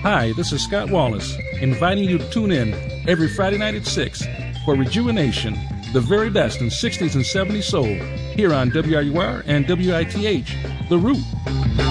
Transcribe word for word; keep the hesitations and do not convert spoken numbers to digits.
Hi, this is Scott Wallace, inviting you to tune in every Friday night at six for Rejuvenation, the very best in sixties and seventies soul, here on W R U R and W I T H, The Root.